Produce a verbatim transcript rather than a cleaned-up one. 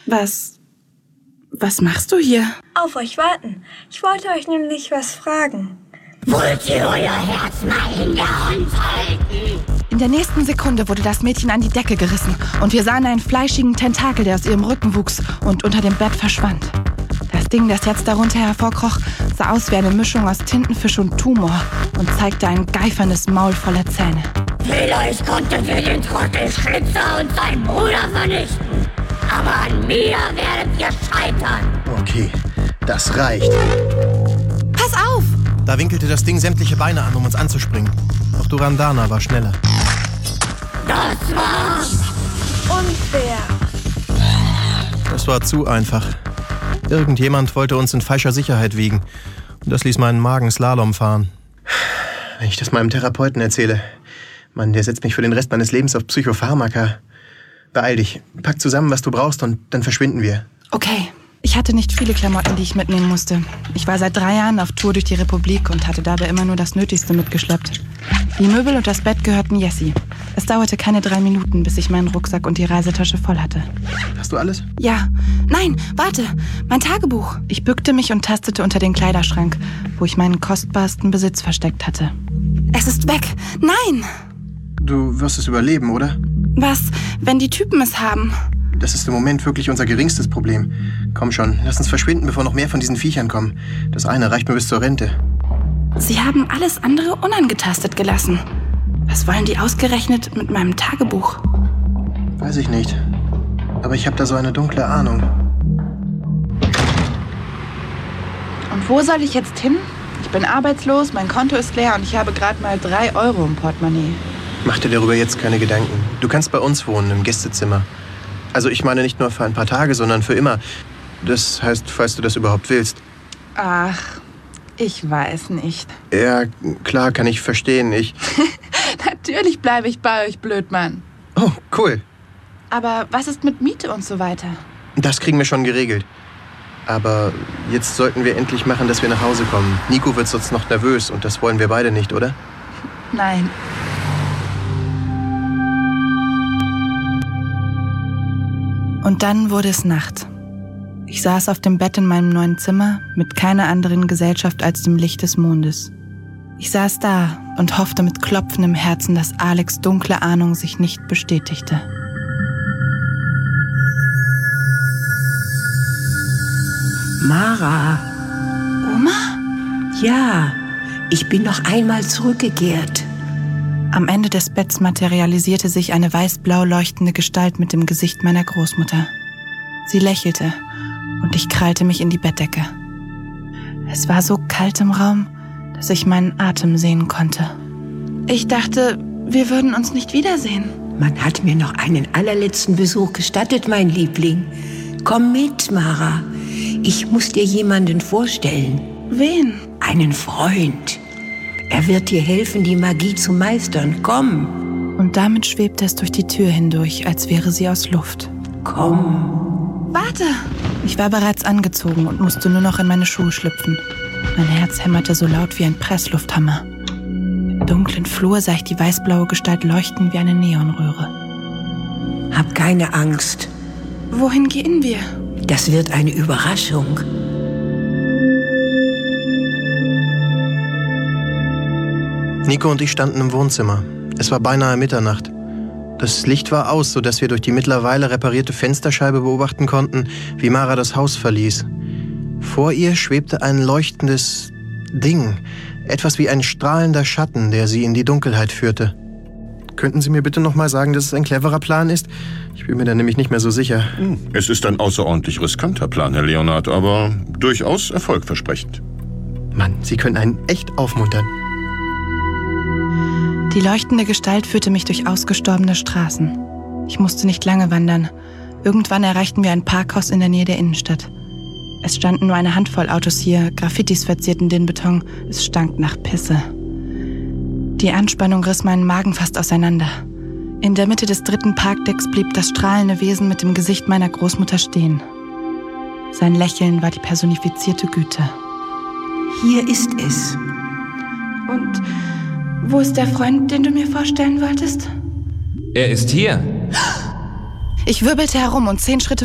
Was... Was machst du hier? Auf euch warten. Ich wollte euch nämlich was fragen. Wollt ihr euer Herz mal in der Hand halten? In der nächsten Sekunde wurde das Mädchen an die Decke gerissen und wir sahen einen fleischigen Tentakel, der aus ihrem Rücken wuchs und unter dem Bett verschwand. Das Ding, das jetzt darunter hervorkroch, sah aus wie eine Mischung aus Tintenfisch und Tumor und zeigte ein geiferndes Maul voller Zähne. Vielleicht konnten wir den Trottel Schlitzer und seinen Bruder vernichten. Aber an mir werdet ihr scheitern. Okay, das reicht. Pass auf! Da winkelte das Ding sämtliche Beine an, um uns anzuspringen. Doch Durandana war schneller. Das war's! Unfair. Das war zu einfach. Irgendjemand wollte uns in falscher Sicherheit wiegen. Und das ließ meinen Magen Slalom fahren. Wenn ich das meinem Therapeuten erzähle, Mann, der setzt mich für den Rest meines Lebens auf Psychopharmaka. Beeil dich, pack zusammen, was du brauchst und dann verschwinden wir. Okay. Ich hatte nicht viele Klamotten, die ich mitnehmen musste. Ich war seit drei Jahren auf Tour durch die Republik und hatte dabei immer nur das Nötigste mitgeschleppt. Die Möbel und das Bett gehörten Jessie. Es dauerte keine drei Minuten, bis ich meinen Rucksack und die Reisetasche voll hatte. Hast du alles? Ja. Nein, warte. Mein Tagebuch. Ich bückte mich und tastete unter den Kleiderschrank, wo ich meinen kostbarsten Besitz versteckt hatte. Es ist weg. Nein! Du wirst es überleben, oder? Was, wenn die Typen es haben? Das ist im Moment wirklich unser geringstes Problem. Komm schon, lass uns verschwinden, bevor noch mehr von diesen Viechern kommen. Das eine reicht mir bis zur Rente. Sie haben alles andere unangetastet gelassen. Was wollen die ausgerechnet mit meinem Tagebuch? Weiß ich nicht. Aber ich habe da so eine dunkle Ahnung. Und wo soll ich jetzt hin? Ich bin arbeitslos, mein Konto ist leer und ich habe gerade mal drei Euro im Portemonnaie. Mach dir darüber jetzt keine Gedanken. Du kannst bei uns wohnen, im Gästezimmer. Also ich meine nicht nur für ein paar Tage, sondern für immer. Das heißt, falls du das überhaupt willst. Ach, ich weiß nicht. Ja, klar, kann ich verstehen. Ich... Natürlich bleibe ich bei euch, Blödmann. Oh, cool. Aber was ist mit Miete und so weiter? Das kriegen wir schon geregelt. Aber jetzt sollten wir endlich machen, dass wir nach Hause kommen. Nico wird sonst noch nervös und das wollen wir beide nicht, oder? Nein. Und dann wurde es Nacht. Ich saß auf dem Bett in meinem neuen Zimmer mit keiner anderen Gesellschaft als dem Licht des Mondes. Ich saß da und hoffte mit klopfendem Herzen, dass Alex' dunkle Ahnung sich nicht bestätigte. Mara. Oma? Ja, ich bin noch einmal zurückgekehrt. Am Ende des Betts materialisierte sich eine weiß-blau leuchtende Gestalt mit dem Gesicht meiner Großmutter. Sie lächelte und ich krallte mich in die Bettdecke. Es war so kalt im Raum, dass ich meinen Atem sehen konnte. Ich dachte, wir würden uns nicht wiedersehen. Man hat mir noch einen allerletzten Besuch gestattet, mein Liebling. Komm mit, Mara. Ich muss dir jemanden vorstellen. Wen? Einen Freund. Er wird dir helfen, die Magie zu meistern. Komm. Und damit schwebte es durch die Tür hindurch, als wäre sie aus Luft. Komm. Warte! Ich war bereits angezogen und musste nur noch in meine Schuhe schlüpfen. Mein Herz hämmerte so laut wie ein Presslufthammer. Im dunklen Flur sah ich die weißblaue Gestalt leuchten wie eine Neonröhre. Hab keine Angst. Wohin gehen wir? Das wird eine Überraschung. Nico und ich standen im Wohnzimmer. Es war beinahe Mitternacht. Das Licht war aus, sodass wir durch die mittlerweile reparierte Fensterscheibe beobachten konnten, wie Mara das Haus verließ. Vor ihr schwebte ein leuchtendes Ding, etwas wie ein strahlender Schatten, der sie in die Dunkelheit führte. Könnten Sie mir bitte noch mal sagen, dass es ein cleverer Plan ist? Ich bin mir da nämlich nicht mehr so sicher. Es ist ein außerordentlich riskanter Plan, Herr Leonard, aber durchaus erfolgversprechend. Mann, Sie können einen echt aufmuntern. Die leuchtende Gestalt führte mich durch ausgestorbene Straßen. Ich musste nicht lange wandern. Irgendwann erreichten wir ein Parkhaus in der Nähe der Innenstadt. Es standen nur eine Handvoll Autos hier, Graffitis verzierten den Beton, es stank nach Pisse. Die Anspannung riss meinen Magen fast auseinander. In der Mitte des dritten Parkdecks blieb das strahlende Wesen mit dem Gesicht meiner Großmutter stehen. Sein Lächeln war die personifizierte Güte. Hier ist es. Und wo ist der Freund, den du mir vorstellen wolltest? Er ist hier. Ich wirbelte herum und zehn Schritte